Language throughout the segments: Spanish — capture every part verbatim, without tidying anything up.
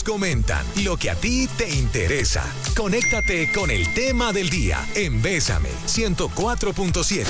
comentan, lo que a ti te interesa. Conéctate con el tema del día en Bésame ciento cuatro punto siete.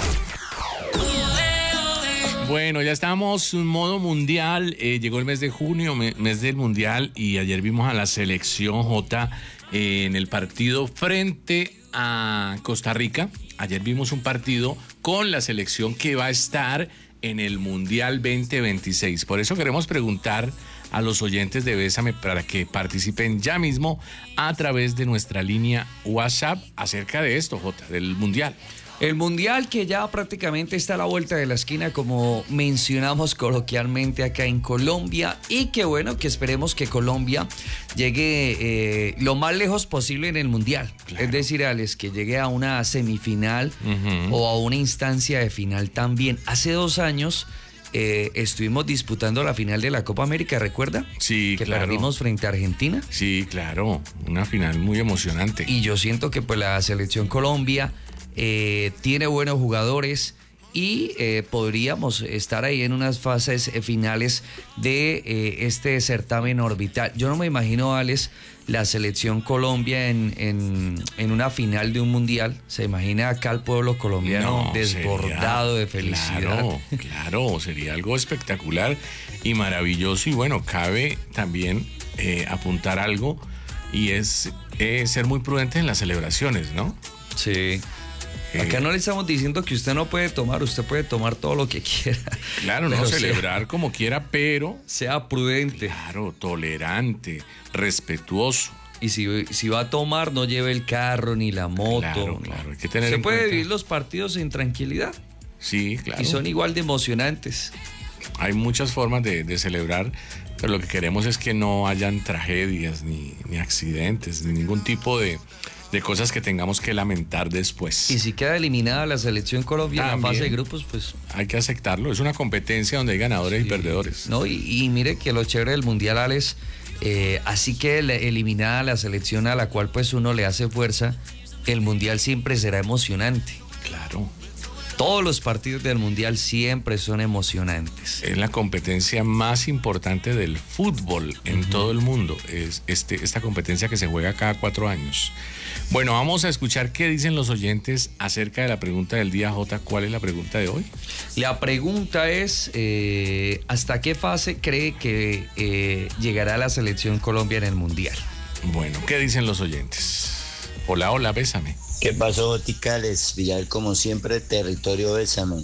Bueno, ya estamos en modo mundial, eh, llegó el mes de junio, me, mes del mundial, y ayer vimos a la selección J eh, en el partido frente a Costa Rica. Ayer vimos un partido con la selección que va a estar en el Mundial veinte veintiséis. Por eso queremos preguntar a los oyentes de Bésame para que participen ya mismo a través de nuestra línea WhatsApp acerca de esto, J, del Mundial. El Mundial que ya prácticamente está a la vuelta de la esquina, como mencionamos coloquialmente acá en Colombia, y que bueno, que esperemos que Colombia llegue eh, lo más lejos posible en el Mundial. Claro. Es decir, Alex, que llegue a una semifinal uh-huh. o a una instancia de final también. Hace dos años eh, estuvimos disputando la final de la Copa América, ¿recuerda? Sí, que claro. Que perdimos frente a Argentina. Sí, claro, una final muy emocionante. Y yo siento que pues la selección Colombia Eh, tiene buenos jugadores y eh, podríamos estar ahí en unas fases eh, finales de eh, este certamen orbital. Yo no me imagino, Alex, la selección Colombia en, en, en una final de un mundial. Se imagina acá el pueblo colombiano no, desbordado sería, de felicidad. Claro, claro, sería algo espectacular y maravilloso. Y bueno, cabe también eh, apuntar algo, y es eh, ser muy prudentes en las celebraciones, ¿no? Sí. Acá no le estamos diciendo que usted no puede tomar, usted puede tomar todo lo que quiera. Claro, no celebrar sea, como quiera, pero sea prudente. Claro, tolerante, respetuoso. Y si, si va a tomar, no lleve el carro ni la moto. Claro, claro, hay que tener Se en puede cuenta. vivir los partidos en tranquilidad. Sí, claro. Y son igual de emocionantes. Hay muchas formas de, de celebrar, pero lo que queremos es que no hayan tragedias, ni, ni accidentes, ni ningún tipo de... de cosas que tengamos que lamentar después. Y si queda eliminada la selección Colombia en la fase de grupos, pues... hay que aceptarlo, es una competencia donde hay ganadores sí. y perdedores. No, y, y mire que lo chévere del Mundial, Alex, eh, así que eliminada la selección a la cual pues uno le hace fuerza, el Mundial siempre será emocionante. Claro. Todos los partidos del Mundial siempre son emocionantes. Es la competencia más importante del fútbol en uh-huh. todo el mundo. Es este, esta competencia que se juega cada cuatro años. Bueno, vamos a escuchar qué dicen los oyentes acerca de la pregunta del día, J. ¿Cuál es la pregunta de hoy? La pregunta es, eh, ¿hasta qué fase cree que eh, llegará la selección Colombia en el Mundial? Bueno, ¿qué dicen los oyentes? Hola, hola, bésame. ¿Qué pasó, Ticales? Villar, como siempre, territorio Bésame.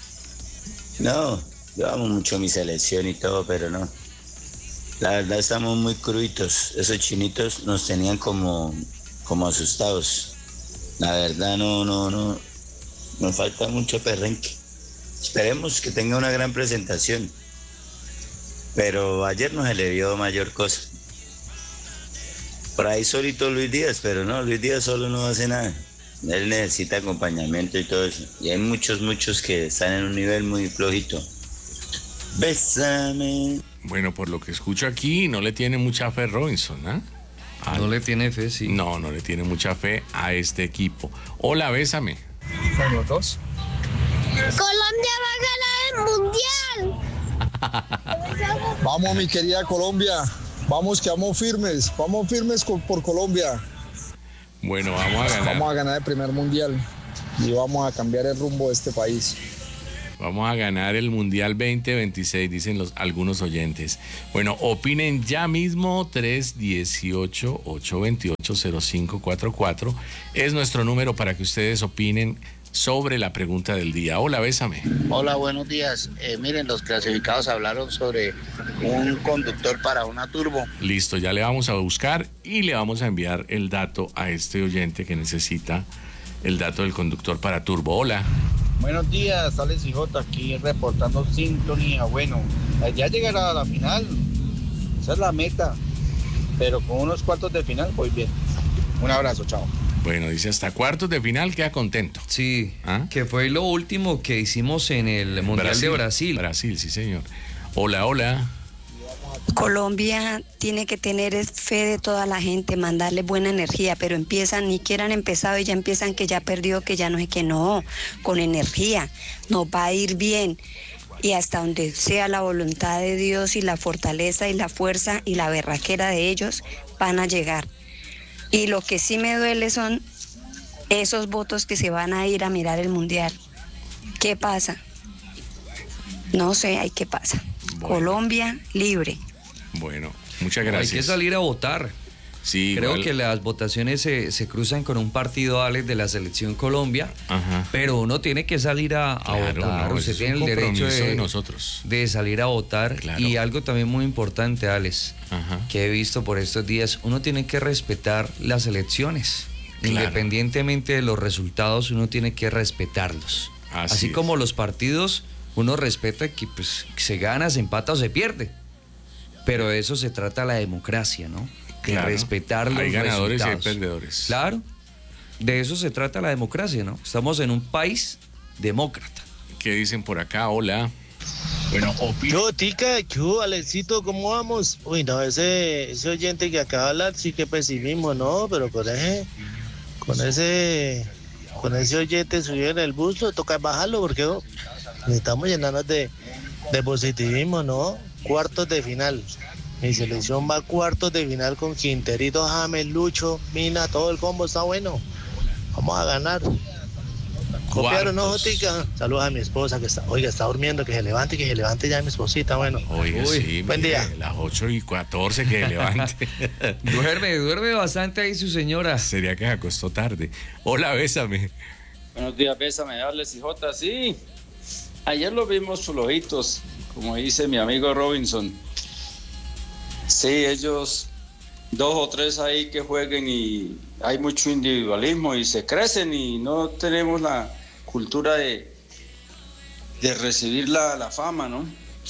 No, yo amo mucho mi selección y todo, pero no. La verdad estamos muy cruditos. Esos chinitos nos tenían como, como asustados. La verdad no, no, no. Nos falta mucho perrenque. Esperemos que tenga una gran presentación. Pero ayer no se le vio mayor cosa. Por ahí solito Luis Díaz, pero no, Luis Díaz solo no hace nada. Él necesita acompañamiento y todo eso. Y hay muchos, muchos que están en un nivel muy flojito. Bésame. Bueno, por lo que escucho aquí, no le tiene mucha fe Robinson, ¿ah? ¿eh? No le tiene fe, sí. No, no le tiene mucha fe a este equipo. Hola, bésame. Son los dos. Colombia va a ganar el Mundial. Vamos, mi querida Colombia. Vamos, que vamos firmes, vamos firmes por Colombia. Bueno, vamos a ganar. Vamos a ganar el primer mundial y vamos a cambiar el rumbo de este país. Vamos a ganar el Mundial veinte veintiséis, dicen los, algunos oyentes. Bueno, opinen ya mismo, tres uno ocho, ocho dos ocho, cero cinco cuatro cuatro. Es nuestro número para que ustedes opinen sobre la pregunta del día. Hola, bésame. Hola, buenos días. Eh, miren, los clasificados hablaron sobre un conductor para una turbo. Listo, ya le vamos a buscar y le vamos a enviar el dato a este oyente que necesita el dato del conductor para turbo. Hola. Buenos días, Alex y J, aquí reportando sintonía. Bueno, ya llegará a la final, esa es la meta, pero con unos cuartos de final voy bien. Un abrazo, chao. Bueno, dice hasta cuartos de final queda contento. Sí, ¿ah? Que fue lo último que hicimos en el Mundial Brasil, de Brasil. Brasil, sí señor. Hola, hola. Colombia tiene que tener fe de toda la gente, mandarle buena energía, pero empiezan, ni siquiera han empezado y ya empiezan que ya perdió, que ya no sé qué, no, con energía, nos va a ir bien. y hasta donde sea la voluntad de Dios y la fortaleza y la fuerza y la berraquera de ellos, van a llegar. Y lo que sí me duele son esos votos que se van a ir a mirar el Mundial. ¿Qué pasa? No sé, ahí qué pasa. Bueno. Colombia libre. Bueno, muchas gracias. Hay que salir a votar. Sí, Creo igual. que las votaciones se, se cruzan con un partido, Alex, de la selección Colombia, Ajá. pero uno tiene que salir a, a Claro, votar. no, Usted ese tiene es el un derecho compromiso de, de nosotros. de salir a votar. Claro. Y algo también muy importante, Alex, Ajá. que he visto por estos días, uno tiene que respetar las elecciones. Claro. Independientemente de los resultados, uno tiene que respetarlos. Así, Así es. como los partidos, uno respeta que pues, se gana, se empata o se pierde. Pero de eso se trata la democracia, ¿no? De Claro. respetar los Hay ganadores resultados. y hay perdedores. Claro. De eso se trata la democracia, ¿no? Estamos en un país demócrata. ¿Qué dicen por acá? Hola. Bueno, Yo, tica, yo, Alexito, ¿cómo vamos? Uy, no, ese, ese oyente que acaba de hablar, sí que pesimismo, no, pero con ese, con ese, con ese oyente subido en el bus, lo toca bajarlo, porque oh, necesitamos llenarnos de, de positivismo, ¿no? Cuartos de final. Mi selección va a cuartos de final con Quinterito, James, Lucho, Mina, todo el combo está bueno. Vamos a ganar. Copiaron, ¿no, Cuartos. Jotica? Saludos a mi esposa que está, oiga, está durmiendo, que se levante, que se levante ya mi esposita, bueno. Oiga, Uy, sí, buen mire, día. las ocho y catorce que levante. Duerme, duerme bastante ahí su señora. Sería que se acostó tarde. Hola, bésame. Buenos días, bésame, Alex y J. Sí, ayer lo vimos flojitos, como dice mi amigo Robinson. Sí, ellos, dos o tres ahí que jueguen y hay mucho individualismo y se crecen y no tenemos la cultura de, de recibir la, la fama, ¿no?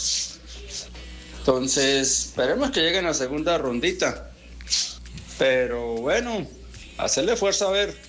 Entonces, esperemos que lleguen a la segunda rondita. Pero bueno, hacerle fuerza a ver.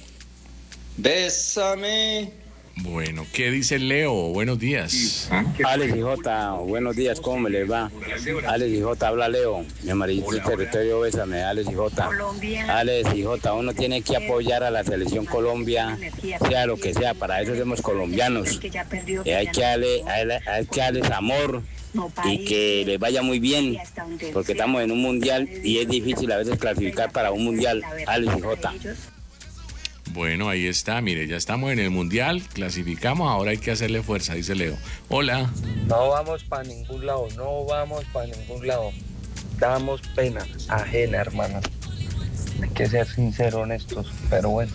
Bésame. Bueno, ¿qué dice Leo? Buenos días. Alex y J, buenos días, ¿cómo les va? Alex y J, habla Leo, mi amarillito territorio, bésame, Alex y J. Alex y J, uno tiene que apoyar a la selección Colombia, sea lo que sea, para eso somos colombianos. Eh, hay, que darle, hay que darles amor y que les vaya muy bien, porque estamos en un mundial y es difícil a veces clasificar para un mundial, Alex y J. Bueno, ahí está, mire, ya estamos en el Mundial, clasificamos, ahora hay que hacerle fuerza, dice Leo. Hola. No vamos para ningún lado, no vamos para ningún lado. Damos pena ajena, hermano. Hay que ser sinceros, honestos, pero bueno,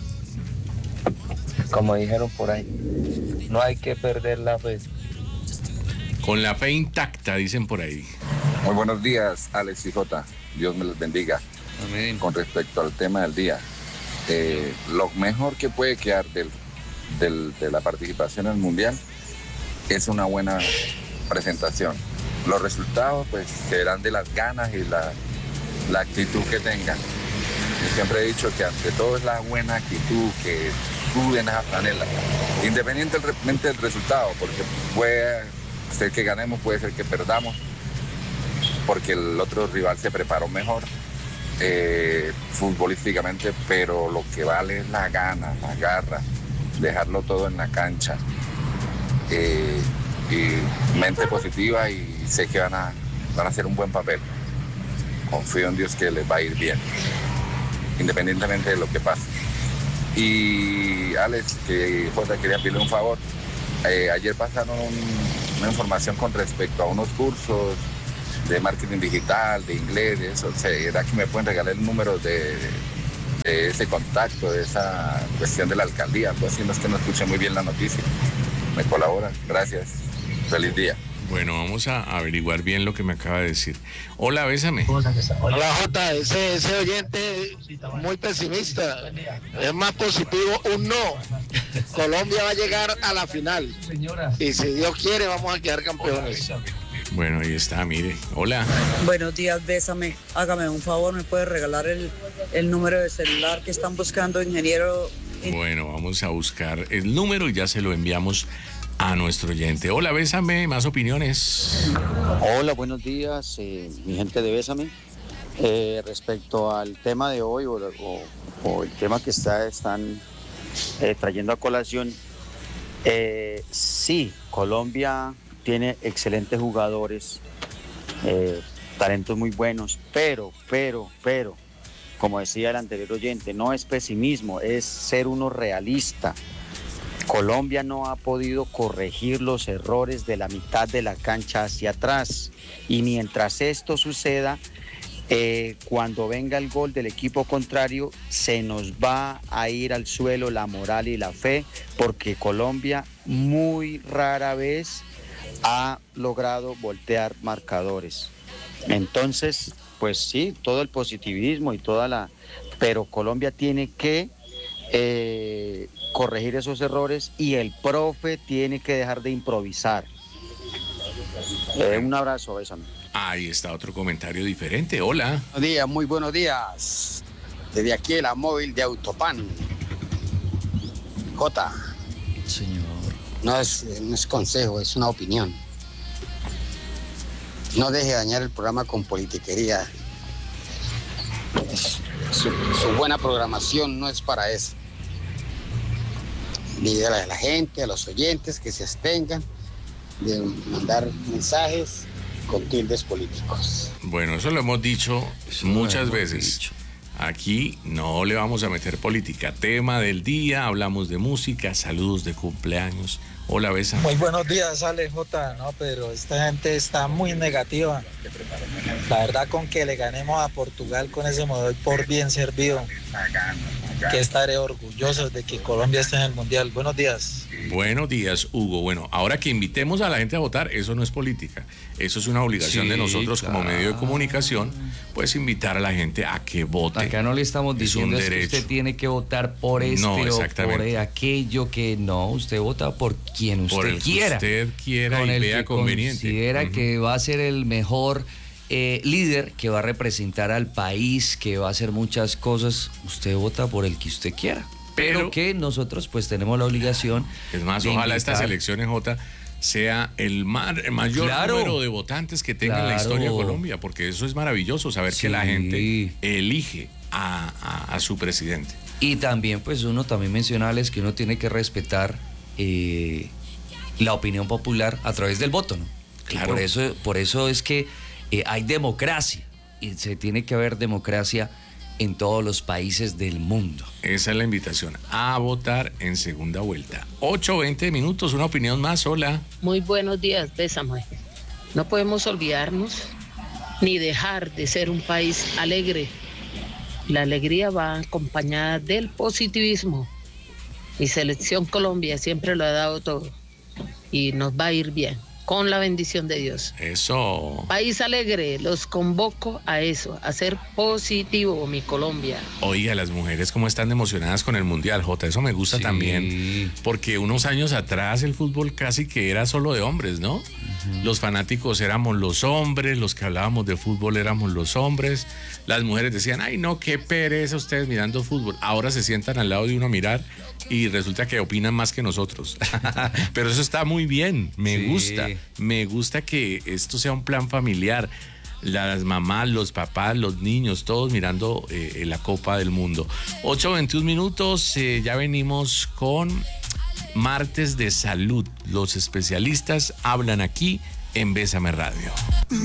como dijeron por ahí, no hay que perder la fe. Con la fe intacta, dicen por ahí. Muy buenos días, Alex y J. Dios me los bendiga. Amén. Con respecto al tema del día, eh, lo mejor que puede quedar del, del, de la participación en el Mundial es una buena presentación. Los resultados pues serán de las ganas y la, la actitud que tengan. Yo siempre he dicho que ante todo es la buena actitud, que suden esa franela, independientemente del resultado, porque puede ser que ganemos, puede ser que perdamos, porque el otro rival se preparó mejor eh, futbolísticamente, pero lo que vale es la gana, la garra, dejarlo todo en la cancha eh, y mente positiva, y sé que van a, van a hacer un buen papel. Confío en Dios que les va a ir bien, independientemente de lo que pase. Y Alex, que Jota, quería pedirle un favor. Eh, ayer pasaron un, una información con respecto a unos cursos de marketing digital, de inglés, de eso. ¿Será que me pueden regalar el número de, de ese contacto, de esa cuestión de la alcaldía? Algo así, no es que no escuché muy bien la noticia. Me colaboran. Gracias. Feliz día. Bueno, vamos a averiguar bien lo que me acaba de decir. Hola, bésame. Hola, Jota, ese, ese oyente muy pesimista. Es más positivo un no. Colombia va a llegar a la final. Y si Dios quiere, vamos a quedar campeones. Bueno, ahí está, mire. Hola. Buenos días, bésame. Hágame un favor, ¿me puede regalar el, el número de celular que están buscando, ingeniero? Bueno, vamos a buscar el número y ya se lo enviamos a nuestro oyente. Hola, bésame, más opiniones. Hola, buenos días, eh, mi gente de Bésame. Eh, respecto al tema de hoy o, o, o el tema que está, están eh, trayendo a colación, eh, sí, Colombia tiene excelentes jugadores, eh, talentos muy buenos, pero, pero, pero, como decía el anterior oyente, no es pesimismo, es ser uno realista. Colombia no ha podido corregir los errores de la mitad de la cancha hacia atrás. Y mientras esto suceda, eh, cuando venga el gol del equipo contrario, se nos va a ir al suelo la moral y la fe, porque Colombia muy rara vez ha logrado voltear marcadores. Entonces, pues sí, todo el positivismo y toda la... Pero Colombia tiene que eh, corregir esos errores y el profe tiene que dejar de improvisar. Eh, un abrazo, bésame. Ahí está otro comentario diferente. Hola. Buenos días, muy buenos días. Desde aquí la móvil de Autopan. Jota. Señor. No es, no es consejo, es una opinión. No deje dañar el programa con politiquería. Es, su, su buena programación no es para eso. Dígale a la gente, a los oyentes que se abstengan de mandar mensajes con tildes políticos. Bueno, eso lo hemos dicho eso muchas veces. Dicho. Aquí no le vamos a meter política. Tema del día, hablamos de música, saludos de cumpleaños. Hola, Besa. Muy buenos días, Ale J. No, pero esta gente está muy negativa. La verdad, con que le ganemos a Portugal con ese modelo por bien servido, que estaré orgulloso de que Colombia esté en el Mundial. Buenos días. Buenos días, Hugo. Bueno, ahora que invitemos a la gente a votar, eso no es política. Eso es una obligación sí, de nosotros claro. como medio de comunicación, pues invitar a la gente a que vote. Acá no le estamos diciendo es que usted tiene que votar por este no, o por aquello que no, usted vota por quien usted por el quiera. Que usted quiera con y el vea que conveniente. Considera uh-huh. que va a ser el mejor eh, líder, que va a representar al país, que va a hacer muchas cosas. Usted vota por el que usted quiera. Pero, pero que nosotros pues tenemos la obligación. Es más, ojalá invitar. Estas elecciones, Jota, sea el, mar, el mayor claro. número de votantes que tenga claro. en la historia de Colombia, porque eso es maravilloso, saber sí. que la gente elige a, a, a su presidente. Y también, pues uno también mencionarles que uno tiene que respetar eh, la opinión popular a través del voto, ¿no? Claro. Y por eso, por eso es que eh, hay democracia, y se tiene que haber democracia en todos los países del mundo. Esa es la invitación, a votar en segunda vuelta. ocho, veinte minutos, una opinión más, hola. Muy buenos días, Bésame. No podemos olvidarnos ni dejar de ser un país alegre. La alegría va acompañada del positivismo. Mi selección Colombia siempre lo ha dado todo y nos va a ir bien. Con la bendición de Dios. Eso. País alegre, los convoco a eso, a ser positivo, mi Colombia. Oiga, las mujeres cómo están emocionadas con el Mundial, Jota, eso me gusta sí. también, porque unos años atrás el fútbol casi que era solo de hombres, ¿no? Uh-huh. Los fanáticos éramos los hombres, los que hablábamos de fútbol éramos los hombres, las mujeres decían, ay no, qué pereza ustedes mirando fútbol, ahora se sientan al lado de uno a mirar y resulta que opinan más que nosotros, pero eso está muy bien, me sí. gusta. Me gusta que esto sea un plan familiar, las mamás, los papás, los niños, todos mirando eh, la Copa del Mundo. ocho, veintiún minutos, eh, ya venimos con Martes de Salud. Los especialistas hablan aquí en Bésame Radio.